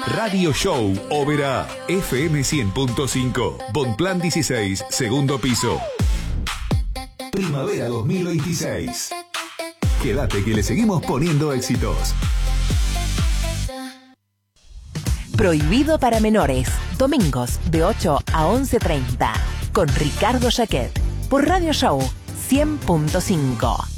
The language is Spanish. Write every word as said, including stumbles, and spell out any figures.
Radio Show Oberá, F M cien punto cinco, Bonplan dieciséis, segundo piso. Primavera dos mil veintiséis. Quédate que le seguimos poniendo éxitos. Prohibido para menores. Domingos de ocho a once treinta. Con Ricardo Jaquet. Por Radio Show cien punto cinco.